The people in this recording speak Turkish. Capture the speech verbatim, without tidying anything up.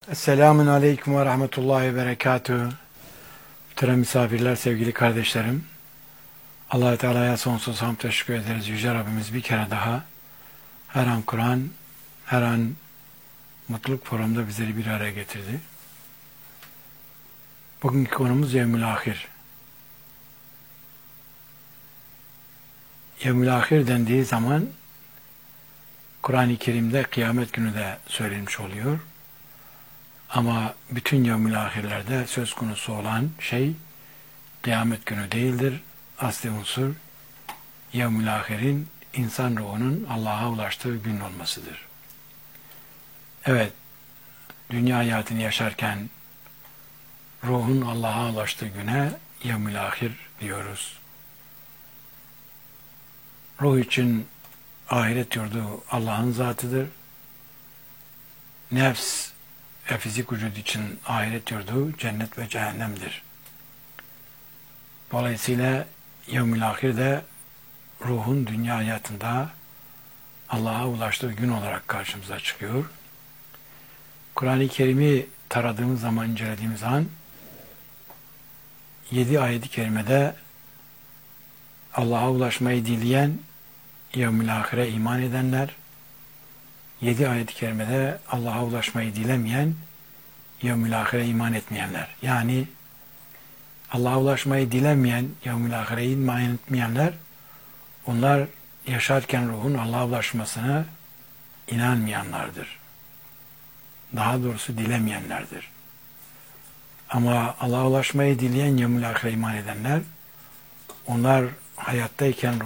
Selamun Aleyküm ve Rahmetullahi ve Berekatuhu. Muhterem misafirler, sevgili kardeşlerim. Allah-u Teala'ya sonsuz hamd teşekkür ederiz. Yüce Rabbimiz bir kere daha her an Kur'an, her an mutluluk forumunda bizleri bir araya getirdi. Bugünkü konumuz Yevmül Ahir. Yevmül Ahir dendiği zaman Kur'an-ı Kerim'de kıyamet günü de söylenmiş oluyor. Ama bütün yevmül ahirlerde söz konusu olan şey kıyamet günü değildir. Asli unsur yevmül ahirin insan ruhunun Allah'a ulaştığı gün olmasıdır. Evet, dünya hayatını yaşarken ruhun Allah'a ulaştığı güne yevmül ahir diyoruz. Ruh için ahiret yurdu Allah'ın zatıdır. Nefs ve fizik vücut için ahiret yurdu cennet ve cehennemdir. Dolayısıyla yevmül ahir de ruhun dünya hayatında Allah'a ulaştığı gün olarak karşımıza çıkıyor. Kur'an-ı Kerim'i taradığımız zaman, incelediğimiz zaman yedi ayet-i kerimede Allah'a ulaşmayı dileyen yevmül ahire iman edenler, yedi ayet-i kerimede Allah'a ulaşmayı dilemeyen yevmül ahire iman etmeyenler. Yani Allah'a ulaşmayı dilemeyen, yevmül ahire iman etmeyenler, onlar yaşarken ruhun Allah'a ulaşmasına inanmayanlardır. Daha doğrusu dilemeyenlerdir. Ama Allah'a ulaşmayı dileyen yevmül ahire iman edenler, onlar hayattayken